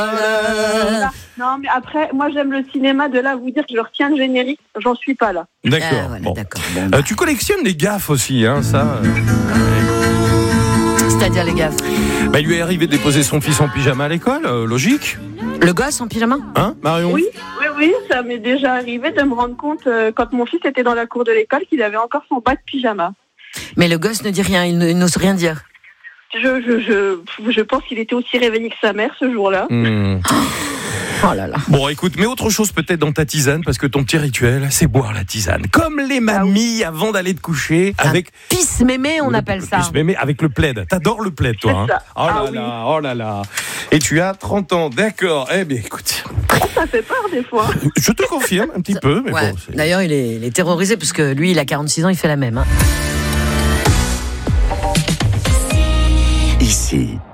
Non, mais après, moi j'aime le cinéma, de là à vous dire que je retiens le générique, j'en suis pas là. D'accord. Voilà, Bon. d'accord. Tu collectionnes les gaffes aussi, hein, ça. C'est-à-dire les gaffes. Il lui est arrivé de déposer son fils en pyjama à l'école, logique. Le gosse en pyjama? Hein, Marion? Oui, ça m'est déjà arrivé de me rendre compte, quand mon fils était dans la cour de l'école, qu'il avait encore son bas de pyjama. Mais le gosse ne dit rien, il n'ose rien dire. Je pense qu'il était aussi réveillé que sa mère ce jour-là. Oh là là. Bon, écoute, mets autre chose peut-être dans ta tisane, parce que ton petit rituel, c'est boire la tisane. Comme les mamies avant d'aller te coucher, avec... Pisse-mémé, on appelle ça. Pisse-mémé avec le plaid. T'adores le plaid, toi. Hein. Oh là là, oh là là. Et tu as 30 ans, d'accord. Eh bien, écoute... Ça fait peur des fois. Je te confirme, un petit peu. Mais ouais. bon, D'ailleurs, il est terrorisé, parce que lui, il a 46 ans, il fait la même. Hein. Ici,